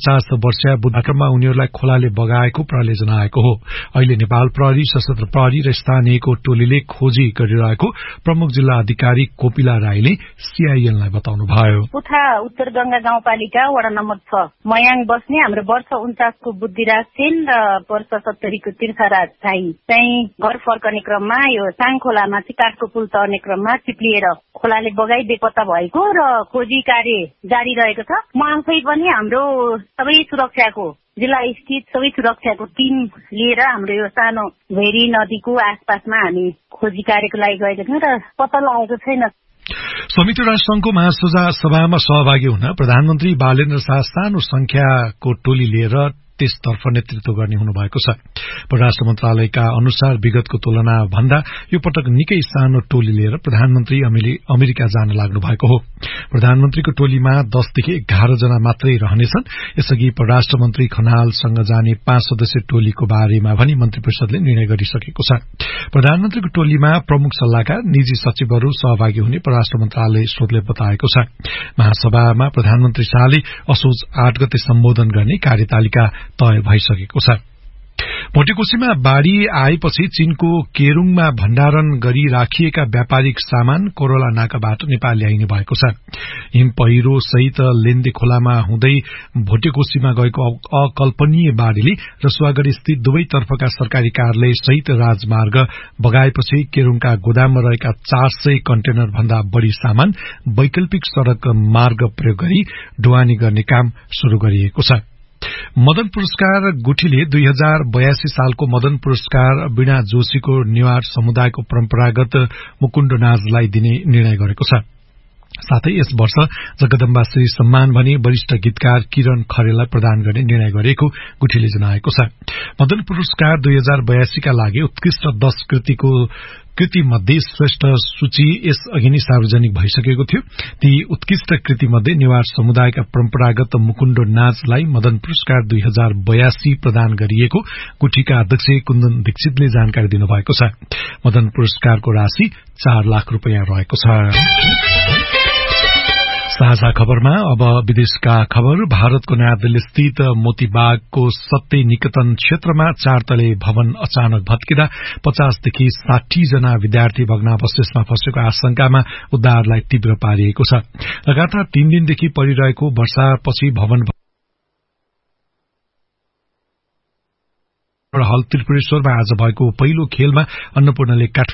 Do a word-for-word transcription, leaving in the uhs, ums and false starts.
पचास वर्षीय बुद्धमा उनीहरूलाई खोलाले बगाएको प्रहरीले जनाएको हो। अहिले नेपाल प्रहरी, सशस्त्र प्रहरी र स्थानीयको टोलीले खोजी गरिरहेको प्रमुख जिल्ला अधिकारी कोपिला राईले सीआईएनलाई बताउनुभयो। पुथा उत्तर गंगा गाउँपालिका वडा नम्बर छ मयाङ बस्ने हाम्रो वर्ष उन्चासको बुद्धिराज सेन र वर्ष सत्तरीको तीर्थराज साई चाहिँ घर फर्कने क्रममा यो साङ खोलामा चाहिँ काठको पुल तर्ने क्रममा चिप्लिएर खोलाले बगाई बेपत्ता भएको र खोजी कार्य जारी रहेको छ। म आफै पनि हाम्रो सबै सुरक्षाको जिल्ला स्थित सबै सुरक्षाको टिम लिएर हाम्रो यो सानो भेरी नदीको आसपासमा हामी खोजी कार्यको लागि गएका थियौँ र पत्ता लागेको छैन। संयुक्त राष्ट्रसंघको महासभामा सहभागी हुन प्रधानमन्त्री बालेन्द्र शाह सानो संख्याको टोली लिएर त्यसतर्फ नेतृत्व गर्ने हुनुभएको छ। परराष्ट्र मन्त्रालयका अनुसार विगतको तुलना भन्दा यो पटक निकै सानो टोली लिएर प्रधानमन्त्री अमेरिका जान लाग्नु भएको हो। प्रधानमन्त्रीको टोलीमा दसदेखि एघार जना मात्रै रहनेछन्। यसअघि परराष्ट्र मन्त्री खनालसँग जाने पाँच सदस्यीय टोलीको बारेमा पनि मन्त्री परिषदले निर्णय गरिसकेको छ। प्रधानमन्त्रीको टोलीमा प्रमुख सल्लाहकार, निजी सचिवहरू सहभागी हुने परराष्ट्र मन्त्रालय स्रोतले बताएको छ। महासभामा प्रधानमन्त्री शाहले असोज आठ गते सम्बोधन गर्ने कार्यतालिका तय भइसकेको छ। भोटेकोशीमा बाढ़ी आएपछि चीनको केरूङमा भण्डारण गरी राखिएका व्यापारिक सामान कोरोला नाकाबाट नेपाल ल्याइने भएको छ। हिम पहिरो सहित लेन्दे खोलामा हुँदै भोटेकोशीमा गएको अकल्पनीय बाढ़ीले रसुवागढ़ स्थित दुवैतर्फका सरकारी कार्यालय सहित राजमार्ग बगाएपछि केरूङका गोदाममा रहेका चार सय कन्टेनर भन्दा बढ़ी सामान वैकल्पिक सड़क मार्ग प्रयोग गरी ढुवानी गर्ने काम शुरू गरिएको छ। मदन पुरस्कार गुठीले दुई हजार बयासी सालको मदन पुरस्कार वीणा जोशीको नेवार समुदायको परम्परागत मुकुण्ड नाचलाई दिने निर्णय गरेको छ। साथै यस वर्ष जगदम्बा श्री सम्मान भने वरिष्ठ गीतकार किरण खरेललाई प्रदान गर्ने निर्णय गरेको गुठीले जनाएको छ। मदन पुरस्कार दुई हजार बयासीका लागि उत्कृष्ट दश कृतिको कृति मध्ये श्रेष्ठ सूची यस अघि नै सार्वजनिक भइसकेको थियो। ती उत्कृष्ट कृति मध्ये नेवार समुदायका परम्परागत मुकुण्डो नाचलाई मदन पुरस्कार दुई हजार बयासी प्रदान गरिएको गुठीका अध्यक्ष कुन्दन दीक्षितले जानकारी दिनुभएको छ। मदन पुरस्कारको राशि चार लाख रूपियाँ रहेको छ। साझा खबरमा अब विदेशका खबर। भारतको नयाँ दिल्ली स्थित मोतीबागको सत्य निकेतन क्षेत्रमा चार तले भवन अचानक भत्किँदा पचासदेखि साठी जना विद्यार्थी भग्नावशेषमा फँसेको आशंकामा उद्धारलाई तीव्र पारिएको छ। लगातार तीन दिनदेखि परिरहेको वर्षापछि भवन हल त्रिपुरेश्वरमा आज भएको पहिलो खेलमा अन्नपूर्णले